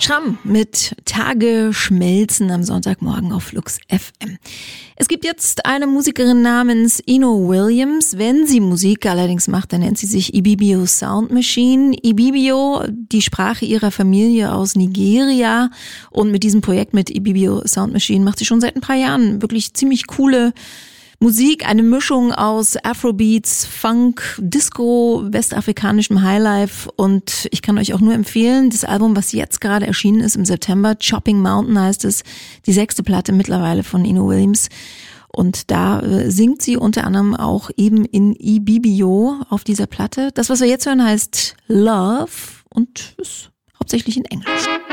Schramm mit Tage schmelzen am Sonntagmorgen auf Flux FM. Es gibt jetzt eine Musikerin namens Ino Williams. Wenn sie Musik allerdings macht, dann nennt sie sich Ibibio Sound Machine. Ibibio, die Sprache ihrer Familie aus Nigeria. Und mit diesem Projekt mit Ibibio Sound Machine macht sie schon seit ein paar Jahren wirklich ziemlich coole Musik, eine Mischung aus Afrobeats, Funk, Disco, westafrikanischem Highlife, und ich kann euch auch nur empfehlen, das Album, was jetzt gerade erschienen ist im September, Chopping Mountain heißt es, die 6. Platte mittlerweile von Ino Williams, und da singt sie unter anderem auch eben in Ibibio auf dieser Platte. Das, was wir jetzt hören, heißt Love und ist hauptsächlich in Englisch.